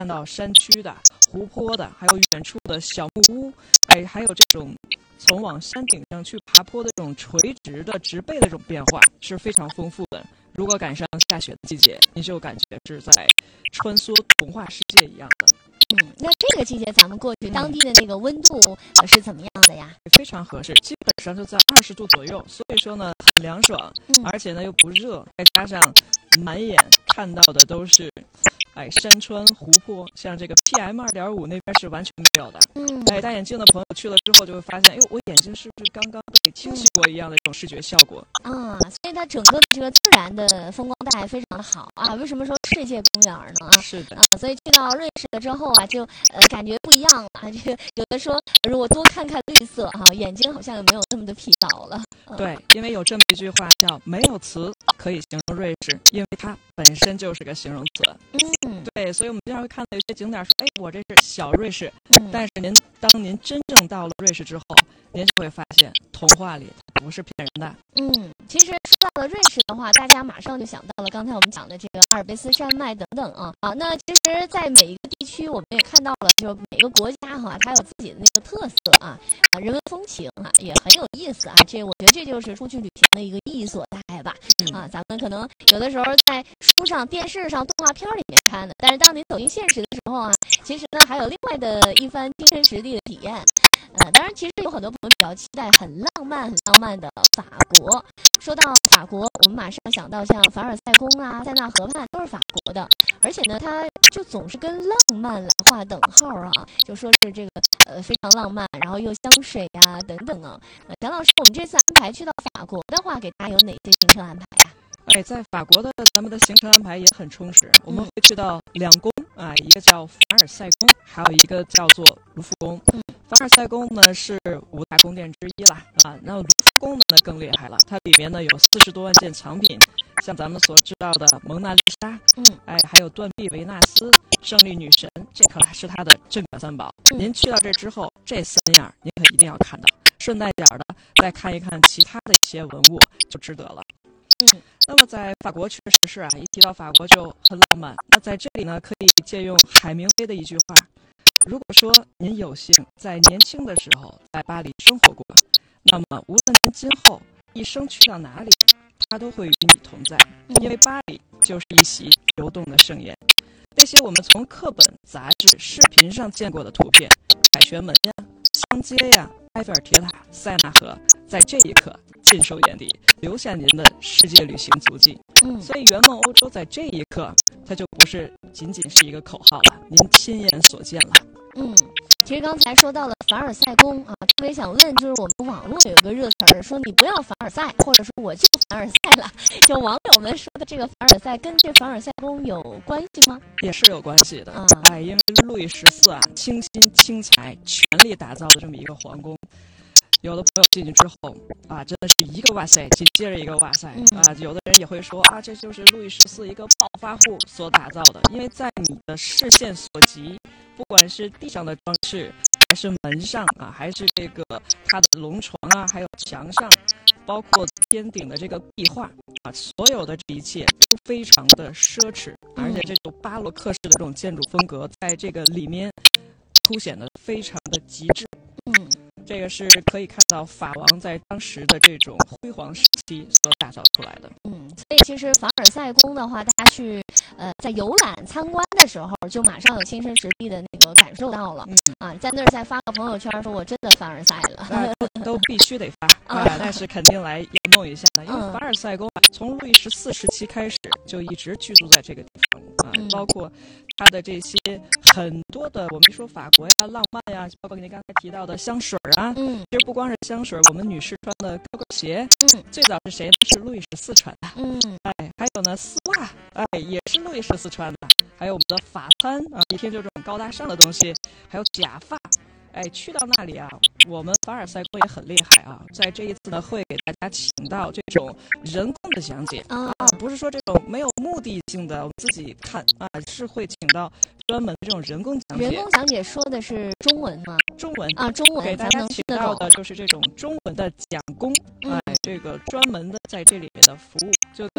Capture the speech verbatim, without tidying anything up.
看到山区的、湖泊的，还有远处的小木屋，哎，还有这种从往山顶上去爬坡的这种垂直的植被的这种变化是非常丰富的。如果赶上下雪的季节，你就感觉是在穿梭童话世界一样的。 嗯，那这个季节咱们过去当地的那个温度、呃、是怎么样的呀？ 非常合适，基本上就在二十度左右，所以说呢很凉爽， 嗯、 而且呢又不热，再加上满眼看到的都是哎山川湖泊，像这个 P M 二点五 那边是完全没有的。 嗯， 哎，戴眼镜的朋友去了之后就会发现，哎呦，我眼睛是不是刚刚被清洗过一样的这种视觉效果啊？所以它整个的这个自然的风光带非常的好啊。为什么说世界公园呢？啊， 是的， 啊，所以去到瑞士了之后啊，就呃感觉不一样了。这个有的说，如果多看看绿色哈、啊，眼睛好像也没有那么的疲劳了。 嗯、对，因为有这么一句话叫“没有词可以形容瑞士”，因为它本身就是个形容词。 嗯， 对，所以我们经常会看到有些景点说，哎，我这是小瑞士， 嗯、 但是您当您真正到了瑞士之后，您就会发现童话里它不是骗人的。 嗯，其实说到了瑞士的话，大家马上就想到了刚才我们讲的这个阿尔卑斯山脉等等啊。啊，那其实，在每一个地区，我们也看到了，就是每个国家哈、啊，它有自己的那个特色啊，啊，人文风情啊，也很有意思啊。这我觉得这就是出去旅行的一个意义所在吧。啊，咱们可能有的时候在书上、电视上、动画片里面看的，但是当您走进现实的时候啊，其实呢还有另外的一番亲身实地的体验。呃，当然，其实有很多朋友比较期待很浪漫、很浪漫的法国。说到法国，我们马上想到像凡尔赛宫啊、塞纳河畔都是法国的，而且呢，它就总是跟浪漫来划等号啊，就说是这个呃非常浪漫，然后又香水啊等等啊。呃，蒋老师，我们这次安排去到法国的话，给大家有哪些行程安排呀、啊？ 哎，在法国的咱们的行程安排也很充实，我们会去到两宫啊，一个叫凡尔赛宫，还有一个叫做卢浮宫。 嗯， 凡尔赛宫呢是五大宫殿之一啦，啊，那卢浮宫呢更厉害了，它里面呢有四十多万件藏品，像咱们所知道的蒙娜丽莎， 嗯， 哎，还有断臂维纳斯、胜利女神，这可是它的镇馆三宝。 嗯、 您去到这之后，这三样您可一定要看到，顺带点的再看一看其他的一些文物就值得了。 嗯， 那么在法国确实是啊，一提到法国就很浪漫。那在这里呢，可以借用海明威的一句话：如果说您有幸在年轻的时候在巴黎生活过，那么无论您今后一生去到哪里，它都会与你同在，因为巴黎就是一袭流动的盛宴。那些我们从课本、杂志、视频上见过的图片，凯旋门呀、香街呀、埃菲尔铁塔、塞纳河，在这一刻尽收眼底，留下您的世界旅行足迹。 嗯， 所以圆梦欧洲在这一刻，它就不是仅仅是一个口号了，您亲眼所见了。 嗯，其实刚才说到了凡尔赛宫啊，特别想问，就是我们网络有个热词儿，说你不要凡尔赛，或者说我就凡尔赛了，就网友们说的这个凡尔赛跟这凡尔赛宫有关系吗？ 也是有关系的。 啊， 哎，因为路易十四啊，倾心倾财全力打造的这么一个皇宫。有的朋友进去之后啊，真的是一个哇塞，紧接着一个哇塞啊！有的人也会说啊，这就是路易十四一个暴发户所打造的，因为在你的视线所及，不管是地上的装饰，还是门上啊，还是这个它的龙床啊，还有墙上，包括天顶的这个壁画啊，所有的这一切都非常的奢侈，而且这种巴洛克式的这种建筑风格，在这个里面凸显的非常的极致。 嗯。 这个是可以看到法王在当时的这种辉煌时期所打造出来的。 嗯，所以其实凡尔赛宫的话，大家去呃在游览参观的时候，就马上有亲身实地的那个感受到了。嗯、啊，在那儿再发个朋友圈说我真的凡尔赛了， 啊、都, 都必须得发啊，那是肯定来圆梦一下的。因为凡尔赛宫从路易十四时期开始就一直居住在这个地方啊， 嗯、 包括它的这些很多的，我们说法国呀、浪漫呀，包括您刚才提到的香水啊， 嗯， 其实不光是香水，我们女士穿的高跟鞋， 嗯， 最早是谁呢？是路易十四穿的， 嗯， 哎，还有呢丝袜，哎，也是路易十四穿的，还有我们的法餐啊，一听就这种高大上的东西，还有假发。哎，去到那里啊，我们凡尔赛宫也很厉害啊，在这一次呢，会给大家请到这种人工的讲解啊，不是说这种没有目的性的我们自己看啊，是会请到专门的这种人工讲解。 人工讲解说的是中文吗？ 中文啊，中文给大家请到的就是这种中文的讲工，哎，这个专门的在这里面的服务，就跟